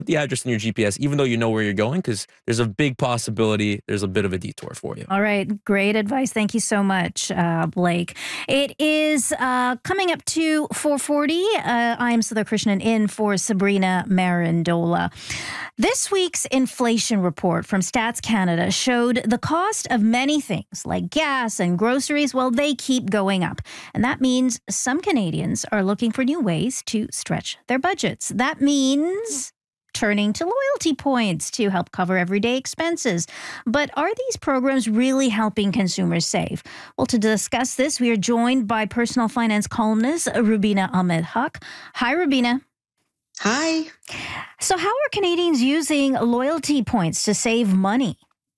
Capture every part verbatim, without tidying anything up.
the address in your G P S, even though you know where you're going, because there's a big possibility there's a bit of a detour for you. All right. Great advice. Thank you so much, uh, Blake. It is uh, coming up to four forty. Uh, I am Sudha Krishnan in for Sabrina Marandola. This week's inflation report from Stats Canada showed the cost of many things like gas and groceries, well, they keep going up. And that means some Canadians are looking for new ways to stretch their budgets. That means turning to loyalty points to help cover everyday expenses. But are these programs really helping consumers save? Well, to discuss this, we are joined by personal finance columnist Rubina Ahmed-Haq. Hi, Rubina. Hi. So how are Canadians using loyalty points to save money?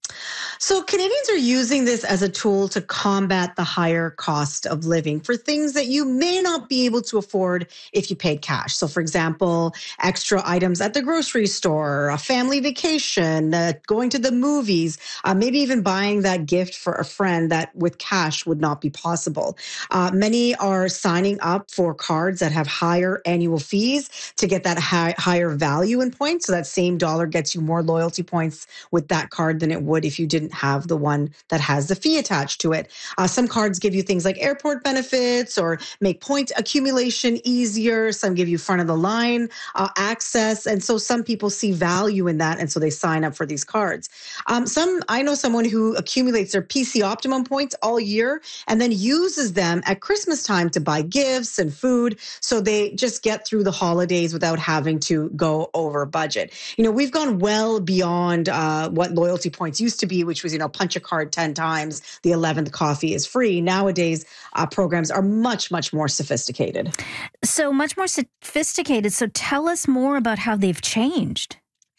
So Canadians are using this as a tool to combat the higher cost of living for things that you may not be able to afford if you paid cash. So for example, extra items at the grocery store, a family vacation, uh, going to the movies, uh, maybe even buying that gift for a friend that with cash would not be possible. Uh, many are signing up for cards that have higher annual fees to get that high, higher value in points. So that same dollar gets you more loyalty points with that card than it would if you didn't have the one that has the fee attached to it. Uh, some cards give you things like airport benefits or make point accumulation easier. Some give you front of the line uh, access. And so some people see value in that. And so they sign up for these cards. Um, some, I know someone who accumulates their P C Optimum points all year and then uses them at Christmas time to buy gifts and food. So they just get through the holidays without having to go over budget. You know, we've gone well beyond uh, what loyalty points used to be, which was, you know, punch a card ten times, the eleventh coffee is free. Nowadays, uh, programs are much, much more sophisticated. So much more sophisticated. So tell us more about how they've changed.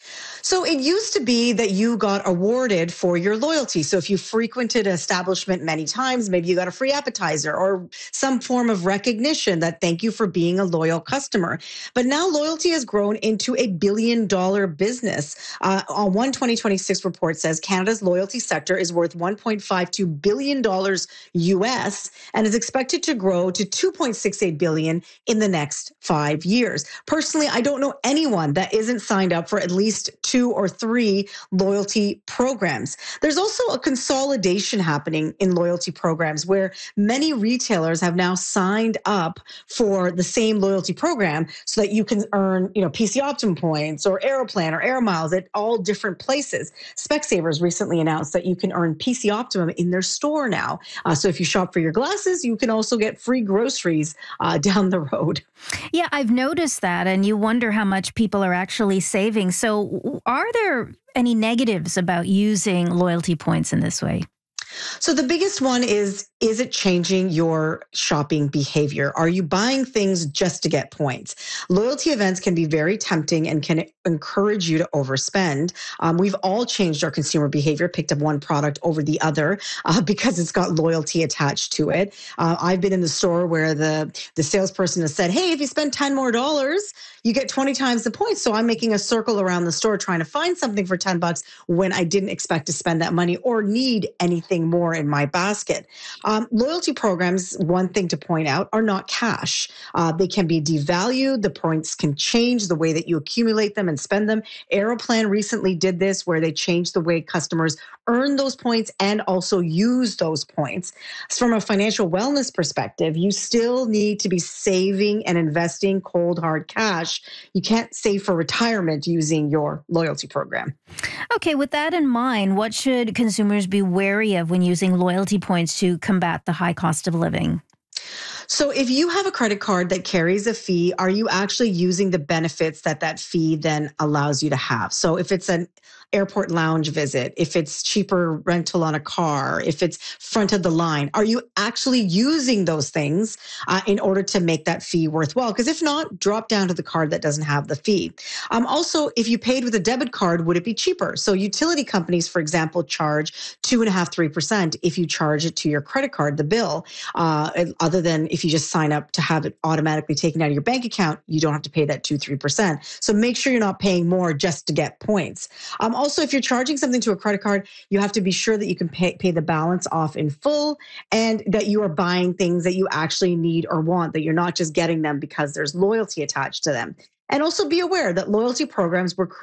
So it used to be that you got awarded for your loyalty. So if you frequented an establishment many times, maybe you got a free appetizer or some form of recognition that thank you for being a loyal customer. But now loyalty has grown into a billion dollar business. Uh, on one twenty twenty-six report says Canada's loyalty sector is worth one point five two billion dollars U S and is expected to grow to two point six eight billion dollars in the next five years. Personally, I don't know anyone that isn't signed up for at least two or three loyalty programs. There's also a consolidation happening in loyalty programs where many retailers have now signed up for the same loyalty program so that you can earn, you know, P C Optimum points or Aeroplan or Air Miles at all different places. Specsavers recently announced that you can earn P C Optimum in their store now. Uh, so if you shop for your glasses, you can also get free groceries uh, down the road. Yeah, I've noticed that, and you wonder how much people are actually saving. So are there any negatives about using loyalty points in this way? So the biggest one is, is it changing your shopping behavior? Are you buying things just to get points? Loyalty events can be very tempting and can encourage you to overspend. Um, we've all changed our consumer behavior, picked up one product over the other uh, because it's got loyalty attached to it. Uh, I've been in the store where the, the salesperson has said, hey, if you spend ten more dollars, you get twenty times the points. So I'm making a circle around the store trying to find something for ten bucks when I didn't expect to spend that money or need anything more in my basket. Um, loyalty programs, one thing to point out, are not cash. Uh, they can be devalued. The points can change the way that you accumulate them and spend them. Aeroplan recently did this where they changed the way customers earn those points and also use those points. So from a financial wellness perspective, you still need to be saving and investing cold, hard cash. You can't save for retirement using your loyalty program. Okay, with that in mind, what should consumers be wary of when using loyalty points to combat the high cost of living? So if you have a credit card that carries a fee, are you actually using the benefits that that fee then allows you to have? So if it's an airport lounge visit, if it's cheaper rental on a car, if it's front of the line, are you actually using those things uh, in order to make that fee worthwhile? Because if not, drop down to the card that doesn't have the fee. Um, also, if you paid with a debit card, would it be cheaper? So utility companies, for example, charge two and a half, three percent if you charge it to your credit card, the bill, uh, other than if you just sign up to have it automatically taken out of your bank account, you don't have to pay that two, three percent. So make sure you're not paying more just to get points. Um, also, if you're charging something to a credit card, you have to be sure that you can pay, pay the balance off in full and that you are buying things that you actually need or want, that you're not just getting them because there's loyalty attached to them. And also be aware that loyalty programs were created